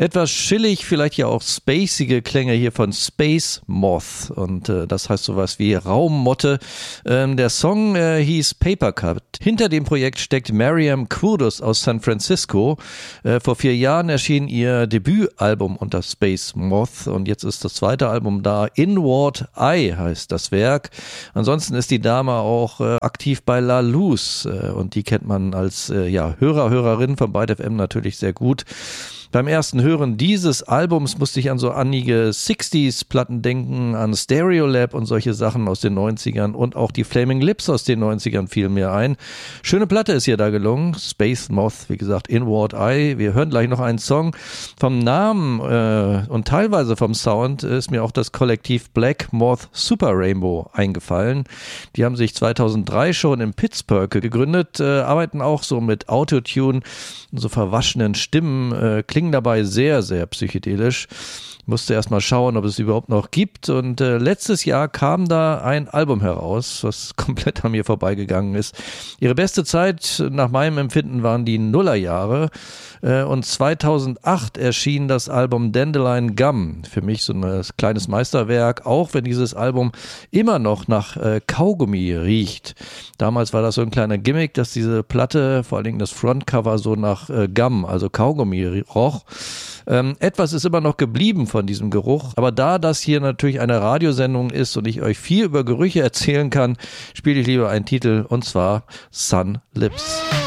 Etwas chillig, vielleicht ja auch spacige Klänge hier von Space Moth und das heißt sowas wie Raummotte. Der Song hieß Paper Cut. Hinter dem Projekt steckt Mariam Kudus aus San Francisco. Vor 4 Jahren erschien ihr Debütalbum unter Space Moth und jetzt ist das zweite Album da. Inward Eye heißt das Werk. Ansonsten ist die Dame auch aktiv bei La Luz und die kennt man als Hörerin von Byte FM natürlich sehr gut. Beim ersten Hören dieses Albums musste ich an so einige 60s-Platten denken, an Stereolab und solche Sachen aus den 90ern und auch die Flaming Lips aus den 90ern fielen mir ein. Schöne Platte ist hier da gelungen. Space Moth, wie gesagt, Inward Eye. Wir hören gleich noch einen Song. Vom Namen und teilweise vom Sound ist mir auch das Kollektiv Black Moth Super Rainbow eingefallen. Die haben sich 2003 schon in Pittsburgh gegründet, arbeiten auch so mit Autotune, so verwaschenen Stimmen, klingen dabei sehr, sehr psychedelisch. Ich musste erst mal schauen, ob es überhaupt noch gibt und letztes Jahr kam da ein Album heraus, was komplett an mir vorbeigegangen ist. Ihre beste Zeit nach meinem Empfinden waren die Nullerjahre und 2008 erschien das Album Dandelion Gum. Für mich so ein kleines Meisterwerk, auch wenn dieses Album immer noch nach Kaugummi riecht. Damals war das so ein kleiner Gimmick, dass diese Platte, vor allen Dingen das Frontcover, so nach Gum, also Kaugummi roch. Etwas ist immer noch geblieben von diesem Geruch, aber da das hier natürlich eine Radiosendung ist und ich euch viel über Gerüche erzählen kann, spiele ich lieber einen Titel und zwar Sun Lips.